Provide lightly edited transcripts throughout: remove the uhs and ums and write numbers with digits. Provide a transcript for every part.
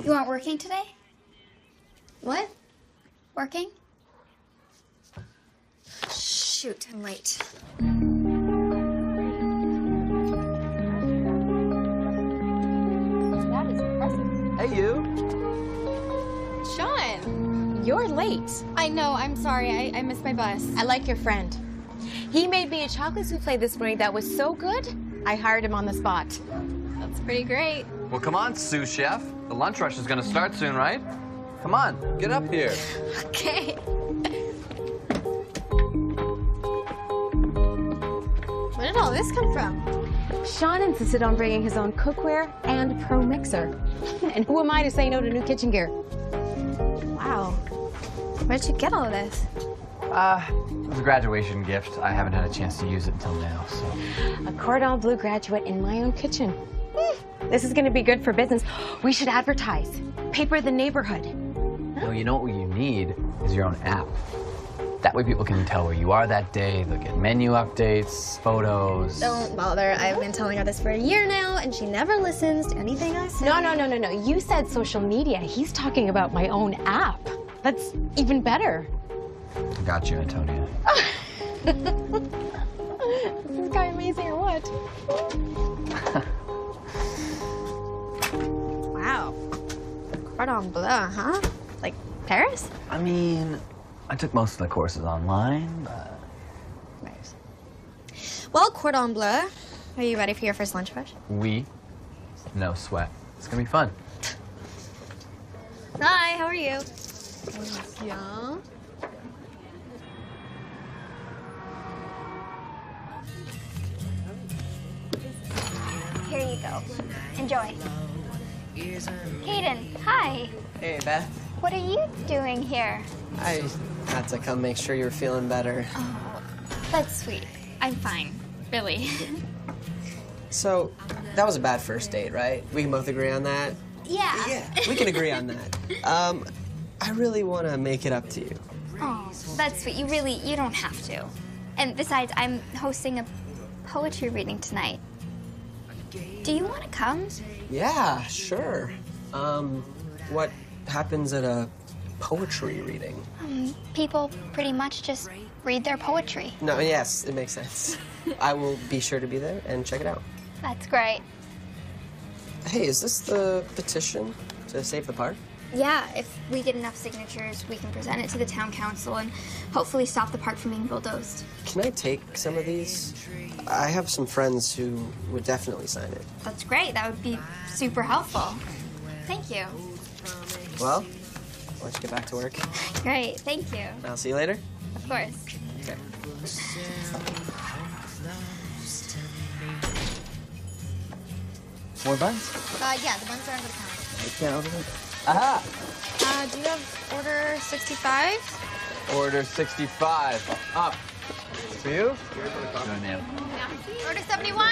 You aren't working today? What? Working? Shoot, I'm late. That is impressive. Hey, you. Sean, you're late. I know, I'm sorry. I missed my bus. I like your friend. He made me a chocolate souffle this morning that was so good, I hired him on the spot. That's pretty great. Well, come on, sous chef. The lunch rush is gonna start soon, right? Come on, get up here. Okay. Where did all this come from? Sean insisted on bringing his own cookware and pro mixer. And who am I to say no to new kitchen gear? Wow. Where'd you get all of this? It was a graduation gift. I haven't had a chance to use it until now, so. A cordon bleu graduate in my own kitchen. This is gonna be good for business. We should advertise. Paper the neighborhood. No, you know what you need is your own app. That way people can tell where you are that day. They'll get menu updates, photos. Don't bother. I've been telling her this for a year now, and she never listens to anything I say. No. You said social media. He's talking about my own app. That's even better. I got you, Antonia. Is this guy amazing or what? Wow. Cordon bleu, huh? Like Paris? I mean, I took most of the courses online, but... Nice. Well, cordon bleu, are you ready for your first lunch rush? No sweat. It's gonna be fun. Hi, how are you? Yeah. Here you go. Enjoy. Hayden, hi. Hey, Beth. What are you doing here? I had to come make sure you were feeling better. Oh, that's sweet. I'm fine, really. So, that was a bad first date, right? We can both agree on that? Yeah. Yeah, we can agree on that. I really want to make it up to you. Oh, that's sweet. You don't have to. And besides, I'm hosting a poetry reading tonight. Do you want to come? Yeah, sure. What happens at a poetry reading? People pretty much just read their poetry. No, yes, it makes sense. I will be sure to be there and check it out. That's great. Hey, is this the petition to save the park? Yeah, if we get enough signatures, we can present it to the town council and hopefully stop the park from being bulldozed. Can I take some of these? I have some friends who would definitely sign it. That's great. That would be super helpful. Thank you. Well, why don't you get back to work? Great, thank you. I'll see you later. Of course. Okay. More buns? Yeah, the buns are under the counter. I can't open it. Aha! Do you have order 65? Order 65. Up. For you? Good man. Order 71?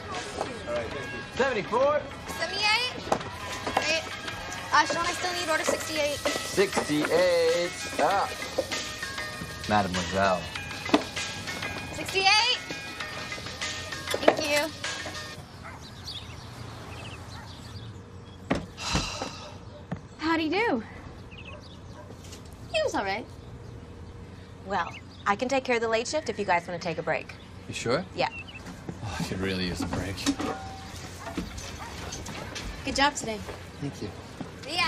74. 78? Great. Sean, I still need order 68. 68. Ah. Mademoiselle. 68? Thank you. How'd he do? He was all right. Well, I can take care of the late shift if you guys want to take a break. You sure? Yeah. Oh, I could really use a break. Good job today. Thank you. Yeah.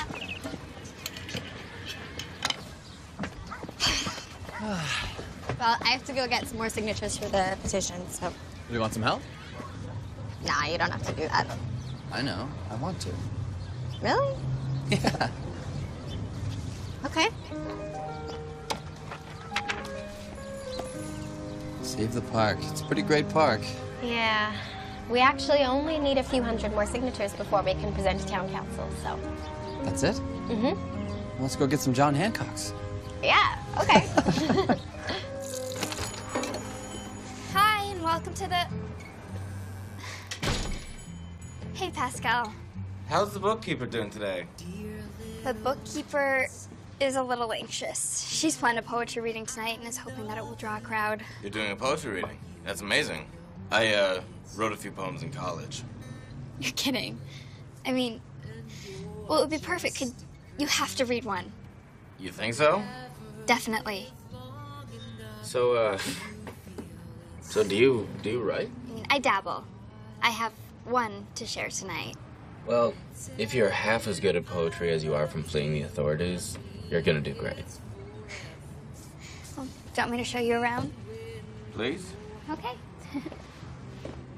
Well, I have to go get some more signatures for the petition, so. Do you want some help? Nah, you don't have to do that. I know. I want to. Really? Yeah. Okay. Save the park. It's a pretty great park. Yeah. We actually only need a few hundred more signatures before we can present to town council, so. That's it? Mm-hmm. Well, let's go get some John Hancocks. Yeah, okay. Hi, and welcome to the... Hey, Pascal. How's the bookkeeper doing today? The bookkeeper is a little anxious. She's planned a poetry reading tonight and is hoping that it will draw a crowd. You're doing a poetry reading. That's amazing. I wrote a few poems in college. You're kidding. I mean, Well, it would be perfect. You have to read one. You think so? Definitely. So do you write? I mean, I dabble. I have one to share tonight. Well, if you're half as good at poetry as you are from fleeing the authorities, you're gonna do great. Well, do you want me to show you around? Please? Okay.